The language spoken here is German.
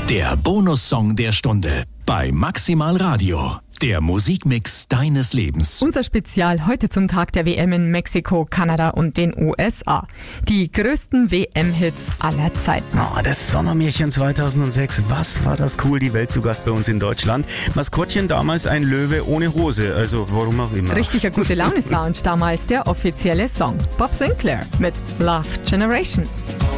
Der Bonussong der Stunde bei Maximal Radio. Der Musikmix deines Lebens. Unser Spezial heute zum Tag der WM in Mexiko, Kanada und den USA. Die größten WM-Hits aller Zeiten. Oh, das Sommermärchen 2006. Was war das cool, die Welt zu Gast bei uns in Deutschland. Maskottchen damals ein Löwe ohne Hose, also warum auch immer. Richtiger gute Laune-Sound damals, der offizielle Song. Bob Sinclair mit Love Generation.